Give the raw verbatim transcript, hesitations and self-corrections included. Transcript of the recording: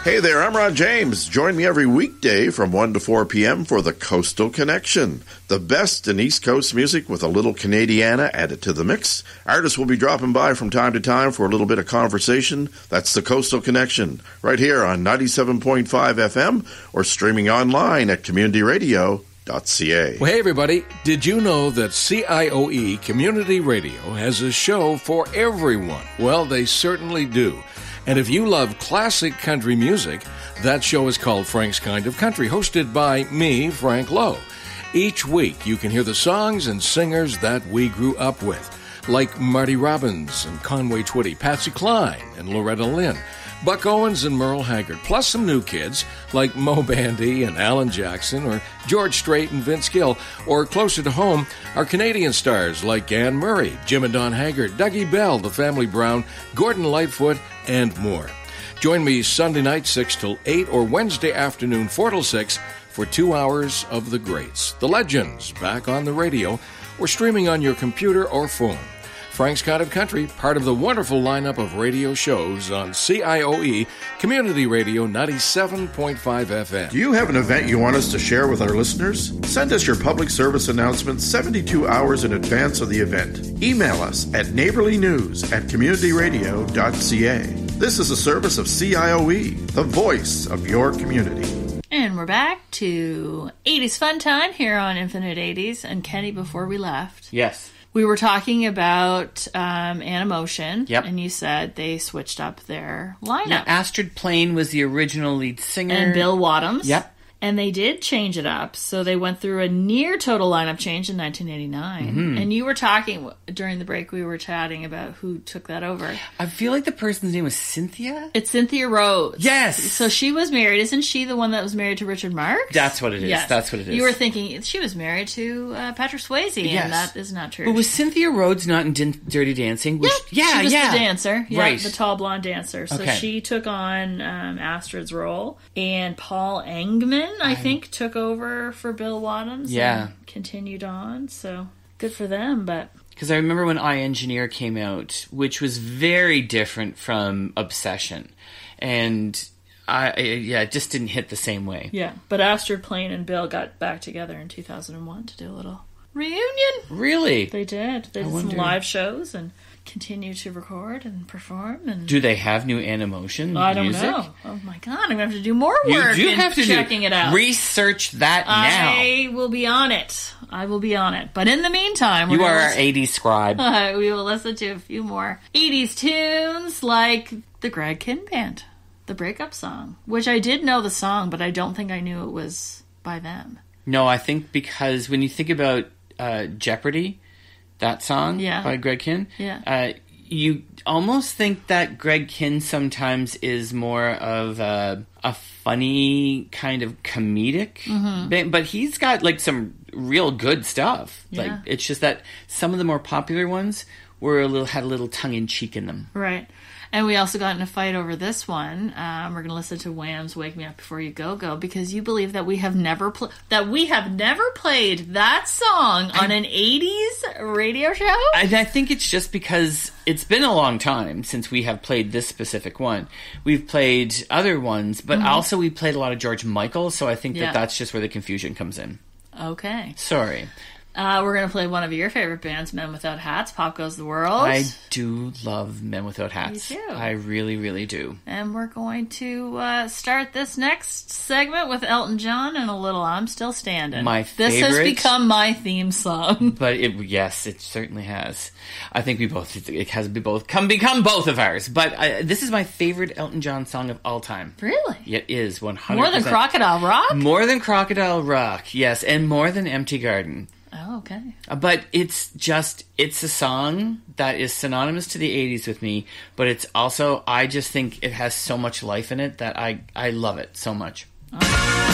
Hey there, I'm Ron James. Join me every weekday from one to four p.m. for the Coastal Connection. The best in East Coast music with a little Canadiana added to the mix. Artists will be dropping by from time to time for a little bit of conversation. That's the Coastal Connection, right here on ninety-seven point five F M or streaming online at community radio dot c a. Well, hey, everybody. Did you know that C I O E Community Radio has a show for everyone? Well, they certainly do. And if you love classic country music, that show is called Frank's Kind of Country, hosted by me, Frank Lowe. Each week, you can hear the songs and singers that we grew up with, like Marty Robbins and Conway Twitty, Patsy Cline and Loretta Lynn, Buck Owens and Merle Haggard, plus some new kids like Mo Bandy and Alan Jackson, or George Strait and Vince Gill, or closer to home, our Canadian stars like Anne Murray, Jim and Don Haggard, Dougie Bell, The Family Brown, Gordon Lightfoot, and more. Join me Sunday night six till eight or Wednesday afternoon four till six for two hours of the greats, the legends, back on the radio or streaming on your computer or phone. Frank's Kind of Country, part of the wonderful lineup of radio shows on C I O E Community Radio ninety-seven point five F M. Do you have an event you want us to share with our listeners? Send us your public service announcement seventy-two hours in advance of the event. Email us at neighborlynews at community radio dot c a. This is a service of C I O E, the voice of your community. And we're back to eighties Fun Time here on Infinite eighties. And Kenny, before we left... Yes. We were talking about um, Animotion, yep. and you said they switched up their lineup. Yeah, Astrid Plain was the original lead singer. And Bill Wadhams. Yep. And they did change it up. So they went through a near total lineup change in nineteen eighty-nine. Mm-hmm. And you were talking, during the break, we were chatting about who took that over. I feel like the person's name was Cynthia? It's Cynthia Rhodes. Yes! So she was married. Isn't she the one that was married to Richard Marx? That's what it is. Yes. That's what it is. You were thinking she was married to uh, Patrick Swayze, yes. and that is not true. But was Cynthia Rhodes not in Din- Dirty Dancing? Was yeah, she, yeah, she was yeah. the dancer. Yeah, right. The tall blonde dancer. So okay. she took on um, Astrid's role, and Paul Engman, I, I think, took over for Bill Wadhams. Yeah. And continued on. So good for them, but... Because I remember when I Engineer came out, which was very different from Obsession. And, I, I yeah, it just didn't hit the same way. Yeah, but Astrid Plain and Bill got back together in two thousand one to do a little reunion. Really? They did. They I did wonder... some live shows and continue to record and perform. And do they have new Animotion I don't music? know. Oh my god, I'm going to have to do more work you do in have to checking do, it out. Research that now. I will be on it. I will be on it. But in the meantime... You we're are our listen- eighties scribe. Uh, we will listen to a few more eighties tunes like the Greg Kihn Band, the breakup song, which I did know the song, but I don't think I knew it was by them. No, I think because when you think about uh, Jeopardy, that song yeah. by Greg Kihn, yeah. uh, you almost think that Greg Kihn sometimes is more of a, a funny kind of comedic, mm-hmm. band, but he's got like some real good stuff. Yeah. Like it's just that some of the more popular ones were a little had a little tongue in cheek in them. Right. And we also got in a fight over this one. Um, we're going to listen to Wham's "Wake Me Up Before You Go Go" because you believe that we have never pl- that we have never played that song on I, an eighties radio show. And I think it's just because it's been a long time since we have played this specific one. We've played other ones, but mm-hmm. also we played a lot of George Michael. So I think yeah. that that's just where the confusion comes in. Okay. Sorry. Uh, we're going to play one of your favorite bands, Men Without Hats, Pop Goes the World. I do love Men Without Hats. Me too. I really, really do. And we're going to uh, start this next segment with Elton John and a little I'm Still Standing. My favorite. This has become my theme song. But it, yes, it certainly has. I think we both, it has be both come become both of ours. But uh, this is my favorite Elton John song of all time. Really? It is, one hundred percent. More than Crocodile Rock? More than Crocodile Rock, yes. And more than Empty Garden. Oh, okay. But it's just, it's a song that is synonymous to the eighties with me, but it's also, I just think it has so much life in it that I, I love it so much. Okay.